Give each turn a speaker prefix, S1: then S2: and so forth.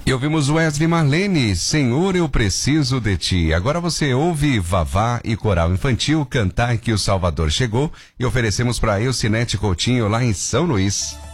S1: E ouvimos Wesley Marlene, Senhor, eu preciso de ti. Agora você ouve Vavá e Coral Infantil cantar que o Salvador chegou e oferecemos para Elcinete Coutinho lá em São Luís.